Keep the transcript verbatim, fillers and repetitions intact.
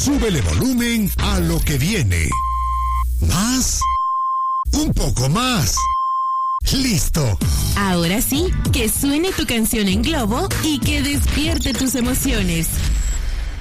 súbele volumen a lo que viene. ¿Más? Un poco más. ¡Listo! Ahora sí, que suene tu canción en globo y que despierte tus emociones.